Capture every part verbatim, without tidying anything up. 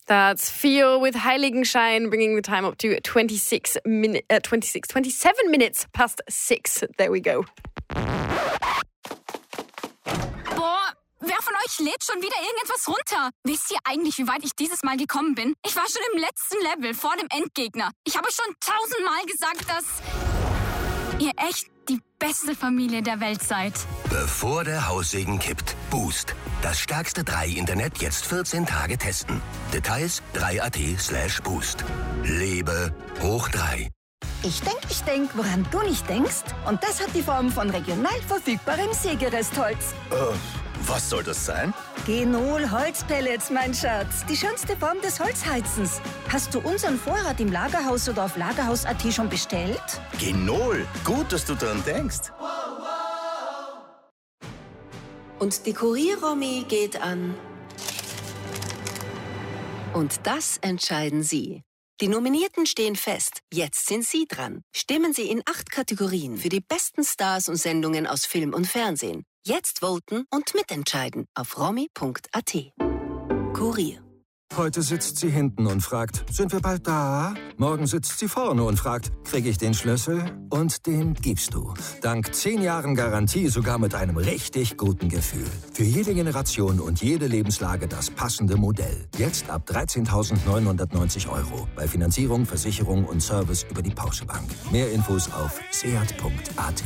That's Fio with Heiligenschein, bringing the time up to twenty-six minutes, uh, twenty-six, twenty-seven minutes past six. There we go. Boah, wer von euch lädt schon wieder irgendetwas runter? Wisst ihr eigentlich, wie weit ich dieses Mal gekommen bin? Ich war schon im letzten Level, vor dem Endgegner. Ich habe schon tausendmal gesagt, dass ihr echt die beste Familie der Welt seid. Bevor der Haussegen kippt. Boost. Das stärkste drei Internet jetzt vierzehn Tage testen. Details drei punkt at slash boost. Lebe hoch drei. Ich denk, ich denk, woran du nicht denkst. Und das hat die Form von regional verfügbarem Sägerestholz. Äh, was soll das sein? Genol Holzpellets, mein Schatz. Die schönste Form des Holzheizens. Hast du unseren Vorrat im Lagerhaus oder auf lagerhaus punkt at schon bestellt? Genol. Gut, dass du daran denkst. Und die Kurier-Romy geht an. Und das entscheiden Sie. Die Nominierten stehen fest. Jetzt sind Sie dran. Stimmen Sie in acht Kategorien für die besten Stars und Sendungen aus Film und Fernsehen. Jetzt voten und mitentscheiden auf romy punkt at. Kurier. Heute sitzt sie hinten und fragt, sind wir bald da? Morgen sitzt sie vorne und fragt, kriege ich den Schlüssel? Und den gibst du. Dank zehn Jahren Garantie sogar mit einem richtig guten Gefühl. Für jede Generation und jede Lebenslage das passende Modell. Jetzt ab dreizehntausendneunhundertneunzig Euro. Bei Finanzierung, Versicherung und Service über die Porsche Bank. Mehr Infos auf seat punkt at.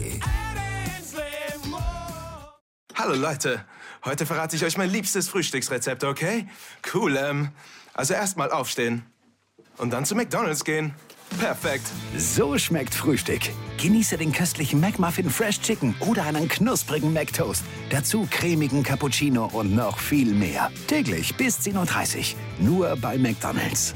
Hallo Leute, heute verrate ich euch mein liebstes Frühstücksrezept, okay? Cool, ähm, also erstmal aufstehen und dann zu McDonald's gehen. Perfekt. So schmeckt Frühstück. Genieße den köstlichen McMuffin Fresh Chicken oder einen knusprigen McToast. Dazu cremigen Cappuccino und noch viel mehr. Täglich bis zehn Uhr dreißig. Nur bei McDonald's.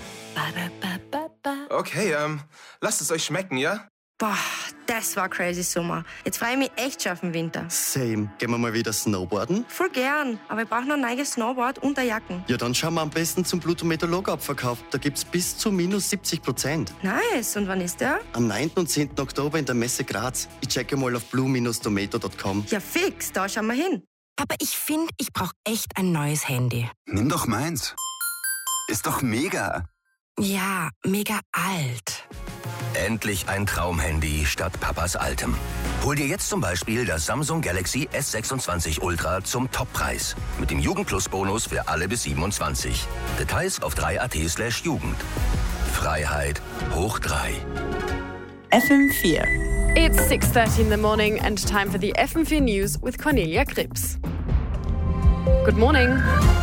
Okay, ähm, lasst es euch schmecken, ja? Boah, das war crazy Sommer. Jetzt freue ich mich echt schon auf den Winter. Same. Gehen wir mal wieder snowboarden? Voll gern, aber ich brauche noch ein neues Snowboard und eine Jacken. Ja, dann schauen wir am besten zum Pluto-Meteorolog-Abverkauf. Da gibt's bis zu minus siebzig Prozent. Nice. Und wann ist der? Am neunten und zehnten Oktober in der Messe Graz. Ich checke mal auf blue Bindestrich tomato punkt com. Ja, fix. Da schauen wir hin. Aber ich finde, ich brauche echt ein neues Handy. Nimm doch meins. Ist doch mega. Ja, mega alt. Endlich ein Traumhandy statt Papas altem. Hol dir jetzt zum Beispiel das Samsung Galaxy S sechsundzwanzig Ultra zum Toppreis. Mit dem Jugend-Plus-Bonus für alle bis siebenundzwanzig. Details auf drei punkt at slash Jugend. Freiheit hoch drei. F M vier. It's six thirty in the morning and time for the F M vier News with Cornelia Krebs. Good morning.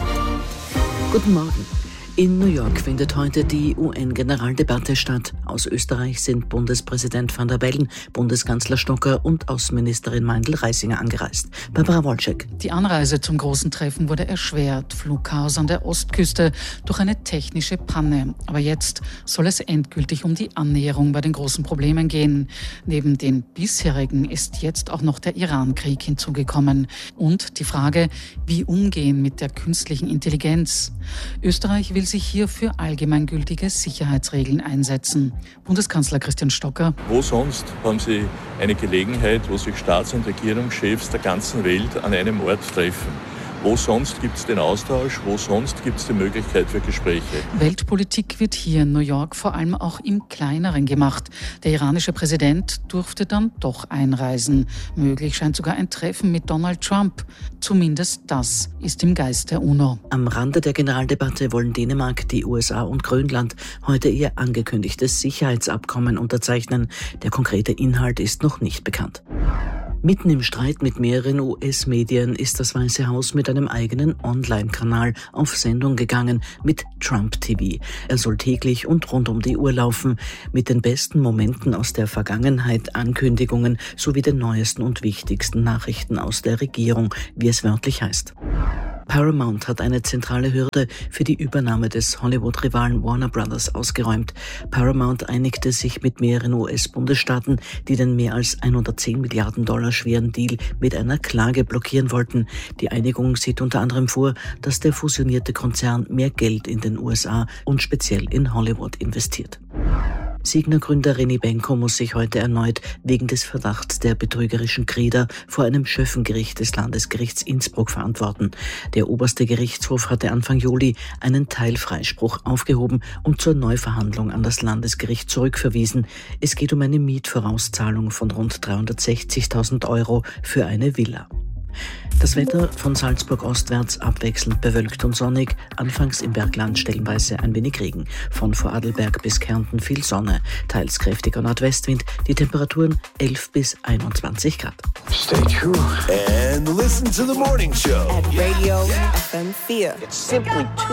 Guten Morgen. In New York findet heute die U N-Generaldebatte statt. Aus Österreich sind Bundespräsident van der Bellen, Bundeskanzler Stocker und Außenministerin Meindl-Reisinger angereist. Barbara Wolczek. Die Anreise zum großen Treffen wurde erschwert. Flugchaos an der Ostküste durch eine technische Panne. Aber jetzt soll es endgültig um die Annäherung bei den großen Problemen gehen. Neben den bisherigen ist jetzt auch noch der Iran-Krieg hinzugekommen. Und die Frage, wie umgehen mit der künstlichen Intelligenz. Österreich will sich hier für allgemeingültige Sicherheitsregeln einsetzen. Bundeskanzler Christian Stocker. Wo sonst haben Sie eine Gelegenheit, wo sich Staats- und Regierungschefs der ganzen Welt an einem Ort treffen? Wo sonst gibt es den Austausch? Wo sonst gibt es die Möglichkeit für Gespräche? Weltpolitik wird hier in New York vor allem auch im Kleineren gemacht. Der iranische Präsident durfte dann doch einreisen. Möglich scheint sogar ein Treffen mit Donald Trump. Zumindest das ist im Geist der UNO. Am Rande der Generaldebatte wollen Dänemark, die U S A und Grönland heute ihr angekündigtes Sicherheitsabkommen unterzeichnen. Der konkrete Inhalt ist noch nicht bekannt. Mitten im Streit mit mehreren U S-Medien ist das Weiße Haus mit einem eigenen Online-Kanal auf Sendung gegangen mit Trump T V. Er soll täglich und rund um die Uhr laufen, mit den besten Momenten aus der Vergangenheit, Ankündigungen sowie den neuesten und wichtigsten Nachrichten aus der Regierung, wie es wörtlich heißt. Paramount hat eine zentrale Hürde für die Übernahme des Hollywood-Rivalen Warner Brothers ausgeräumt. Paramount einigte sich mit mehreren U S-Bundesstaaten, die den mehr als hundertzehn Milliarden Dollar schweren Deal mit einer Klage blockieren wollten. Die Einigung sieht unter anderem vor, dass der fusionierte Konzern mehr Geld in den U S A und speziell in Hollywood investiert. Signa-Gründer René Benko muss sich heute erneut wegen des Verdachts der betrügerischen Kreder vor einem Schöffengericht des Landesgerichts Innsbruck verantworten. Der oberste Gerichtshof hatte Anfang Juli einen Teilfreispruch aufgehoben und zur Neuverhandlung an das Landesgericht zurückverwiesen. Es geht um eine Mietvorauszahlung von rund dreihundertsechzigtausend Euro für eine Villa. Das Wetter von Salzburg ostwärts abwechselnd bewölkt und sonnig, anfangs im Bergland stellenweise ein wenig Regen. Von Vorarlberg bis Kärnten viel Sonne, teils kräftiger Nordwestwind, die Temperaturen elf bis einundzwanzig Grad. Stay true and listen to the morning show at Radio F M vier. It's simply